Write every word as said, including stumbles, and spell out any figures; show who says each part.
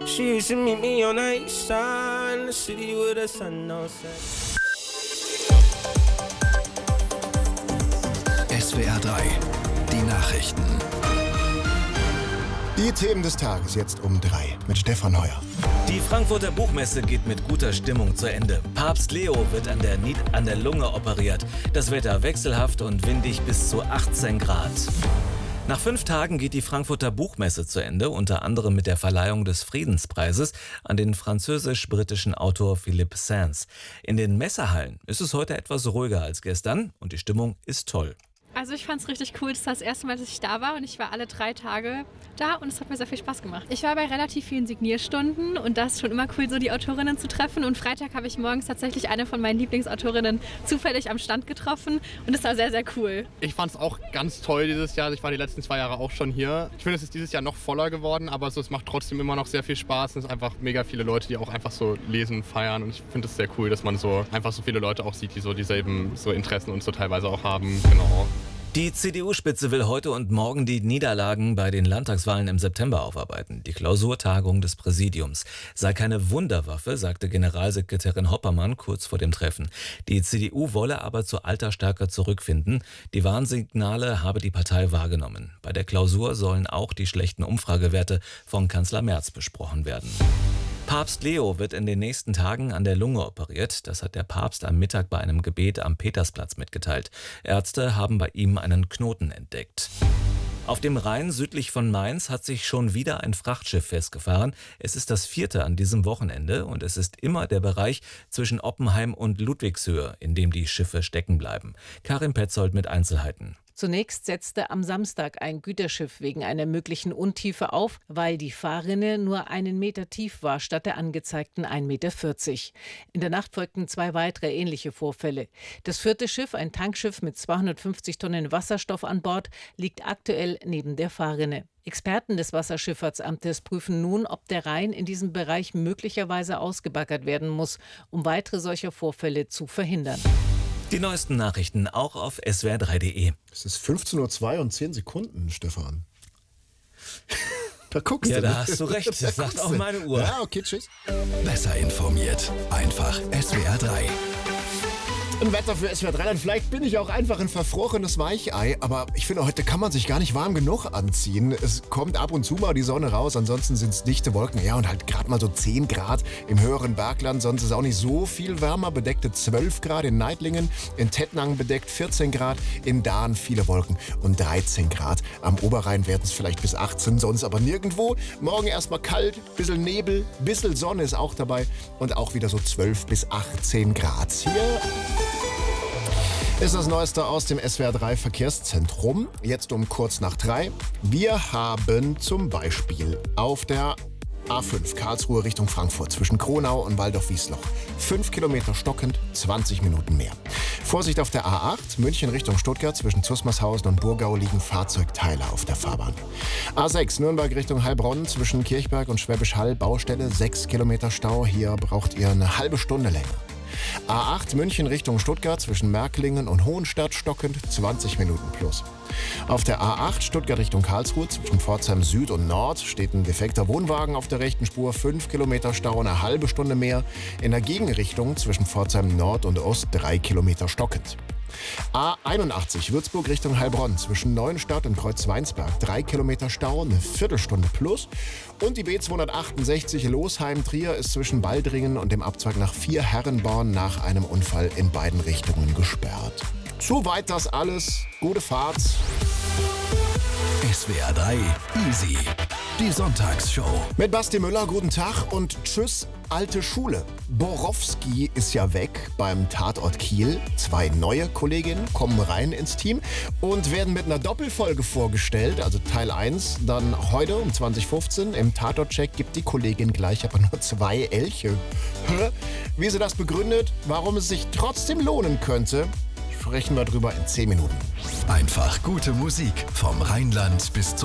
Speaker 1: She used to meet me on the east side in the city with the sun on set.
Speaker 2: S W R drei, die Nachrichten.
Speaker 3: Die Themen des Tages jetzt um drei mit Stefan Heuer.
Speaker 4: Die Frankfurter Buchmesse geht mit guter Stimmung zu Ende. Papst Leo wird an der, Nied- an der Lunge operiert. Das Wetter wechselhaft und windig bis zu achtzehn Grad. Nach fünf Tagen geht die Frankfurter Buchmesse zu Ende, unter anderem mit der Verleihung des Friedenspreises an den französisch-britischen Autor Philippe Sands. In den Messehallen ist es heute etwas ruhiger als gestern und die Stimmung ist toll.
Speaker 5: Also ich fand es richtig cool. Das war das erste Mal, dass ich da war und ich war alle drei Tage da und es hat mir sehr viel Spaß gemacht. Ich war bei relativ vielen Signierstunden und das ist schon immer cool, so die Autorinnen zu treffen. Und Freitag habe ich morgens tatsächlich eine von meinen Lieblingsautorinnen zufällig am Stand getroffen und das war sehr, sehr cool.
Speaker 6: Ich fand es auch ganz toll dieses Jahr. Ich war die letzten zwei Jahre auch schon hier. Ich finde, es ist dieses Jahr noch voller geworden, aber so, es macht trotzdem immer noch sehr viel Spaß. Es sind einfach mega viele Leute, die auch einfach so lesen, feiern und ich finde es sehr cool, dass man so einfach so viele Leute auch sieht, die so dieselben so Interessen und so teilweise auch haben. Genau.
Speaker 4: Die C D U-Spitze will heute und morgen die Niederlagen bei den Landtagswahlen im September aufarbeiten. Die Klausurtagung des Präsidiums sei keine Wunderwaffe, sagte Generalsekretärin Hoppermann kurz vor dem Treffen. Die C D U wolle aber zur alter Stärke zurückfinden. Die Warnsignale habe die Partei wahrgenommen. Bei der Klausur sollen auch die schlechten Umfragewerte von Kanzler Merz besprochen werden. Papst Leo wird in den nächsten Tagen an der Lunge operiert. Das hat der Papst am Mittag bei einem Gebet am Petersplatz mitgeteilt. Ärzte haben bei ihm einen Knoten entdeckt. Auf dem Rhein südlich von Mainz hat sich schon wieder ein Frachtschiff festgefahren. Es ist das vierte an diesem Wochenende und es ist immer der Bereich zwischen Oppenheim und Ludwigshöhe, in dem die Schiffe stecken bleiben. Karin Petzold mit Einzelheiten.
Speaker 7: Zunächst setzte am Samstag ein Güterschiff wegen einer möglichen Untiefe auf, weil die Fahrrinne nur einen Meter tief war statt der angezeigten ein Meter vierzig. In der Nacht folgten zwei weitere ähnliche Vorfälle. Das vierte Schiff, ein Tankschiff mit zweihundertfünfzig Tonnen Wasserstoff an Bord, liegt aktuell neben der Fahrrinne. Experten des Wasserschifffahrtsamtes prüfen nun, ob der Rhein in diesem Bereich möglicherweise ausgebaggert werden muss, um weitere solcher Vorfälle zu verhindern.
Speaker 4: Die neuesten Nachrichten auch auf S W R drei punkt de.
Speaker 3: Es ist fünfzehn Uhr zwei und zehn Sekunden, Stefan. Da guckst
Speaker 4: ja,
Speaker 3: du.
Speaker 4: Ja, da hast du recht. Das sagt auch meine Uhr.
Speaker 3: Ja, okay, tschüss.
Speaker 2: Besser informiert. Einfach S W R drei.
Speaker 3: Ein Wetter für S W R drei, vielleicht bin ich auch einfach ein verfrorenes Weichei, aber ich finde, heute kann man sich gar nicht warm genug anziehen. Es kommt ab und zu mal die Sonne raus, ansonsten sind es dichte Wolken. Ja, und halt gerade mal so zehn Grad im höheren Bergland, sonst ist es auch nicht so viel wärmer. Bedeckte zwölf Grad in Neidlingen, in Tettnang bedeckt vierzehn Grad, in Dahn viele Wolken und dreizehn Grad. Am Oberrhein werden es vielleicht bis achtzehn, sonst aber nirgendwo. Morgen erstmal kalt, bisschen Nebel, bisschen Sonne ist auch dabei und auch wieder so zwölf bis achtzehn Grad. Hier ist das Neueste aus dem S W R drei Verkehrszentrum. Jetzt um kurz nach drei. Wir haben zum Beispiel auf der A fünf Karlsruhe Richtung Frankfurt zwischen Kronau und Waldorf-Wiesloch fünf Kilometer stockend, zwanzig Minuten mehr. Vorsicht auf der A acht München Richtung Stuttgart zwischen Zusmarshausen und Burgau liegen Fahrzeugteile auf der Fahrbahn. A sechs Nürnberg Richtung Heilbronn zwischen Kirchberg und Schwäbisch Hall Baustelle sechs Kilometer Stau. Hier braucht ihr eine halbe Stunde länger. A acht München Richtung Stuttgart zwischen Märklingen und Hohenstadt stockend zwanzig Minuten plus. Auf der A acht Stuttgart Richtung Karlsruhe zwischen Pforzheim Süd und Nord steht ein defekter Wohnwagen auf der rechten Spur, fünf Kilometer Stau, eine halbe Stunde mehr. In der Gegenrichtung zwischen Pforzheim Nord und Ost drei Kilometer stockend. A einundachtzig Würzburg Richtung Heilbronn zwischen Neuenstadt und Kreuzweinsberg drei Kilometer Stau, eine Viertelstunde plus. Und die B zweihundertachtundsechzig Losheim-Trier ist zwischen Baldringen und dem Abzweig nach Vierherrenborn nach einem Unfall in beiden Richtungen gesperrt. Soweit das alles. Gute Fahrt.
Speaker 2: S W R drei Easy. Die Sonntagsshow.
Speaker 3: Mit Basti Müller, guten Tag und tschüss, alte Schule. Borowski ist ja weg beim Tatort Kiel. Zwei neue Kolleginnen kommen rein ins Team und werden mit einer Doppelfolge vorgestellt. Also Teil eins dann heute um zwanzig fünfzehn. Im Tatort-Check gibt die Kollegin gleich aber nur zwei Elche. Hä? Wie sie das begründet, warum es sich trotzdem lohnen könnte, sprechen wir drüber in zehn Minuten.
Speaker 2: Einfach gute Musik vom Rheinland bis zum